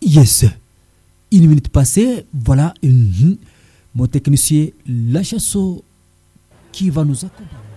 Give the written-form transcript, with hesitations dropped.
Yes. Une minute passée, voilà mon technicien Lachasso qui va nous accompagner.